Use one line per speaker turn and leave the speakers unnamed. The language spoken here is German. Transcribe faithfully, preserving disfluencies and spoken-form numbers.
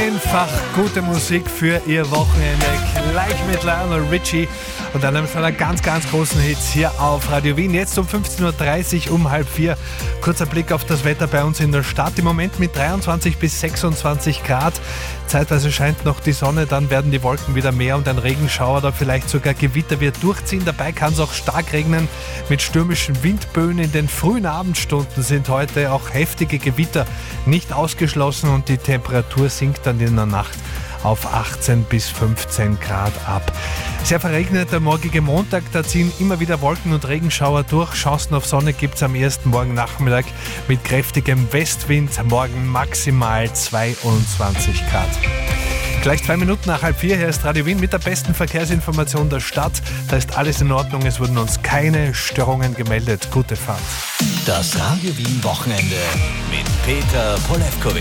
Einfach gute Musik für Ihr Wochenende. Gleich mit Lionel Richie und einem seiner ganz, ganz großen Hits hier auf Radio Wien. Jetzt um fünfzehn Uhr dreißig, um halb vier. Kurzer Blick auf das Wetter bei uns in der Stadt. Im Moment mit dreiundzwanzig bis sechsundzwanzig Grad. Zeitweise scheint noch die Sonne, dann werden die Wolken wieder mehr und ein Regenschauer oder vielleicht sogar Gewitter wird durchziehen. Dabei kann es auch stark regnen mit stürmischen Windböen. In den frühen Abendstunden sind heute auch heftige Gewitter nicht ausgeschlossen und die Temperatur sinkt dann in der Nacht auf achtzehn bis fünfzehn Grad ab. Sehr verregnet der morgige Montag, da ziehen immer wieder Wolken und Regenschauer durch. Chancen auf Sonne gibt es am ersten Morgen Nachmittag mit kräftigem Westwind. Morgen maximal zweiundzwanzig Grad. Gleich zwei Minuten nach halb vier, hier ist Radio Wien mit der besten Verkehrsinformation der Stadt. Da ist alles in Ordnung, es wurden uns keine Störungen gemeldet. Gute Fahrt.
Das Radio Wien Wochenende mit Peter Polewkowitsch.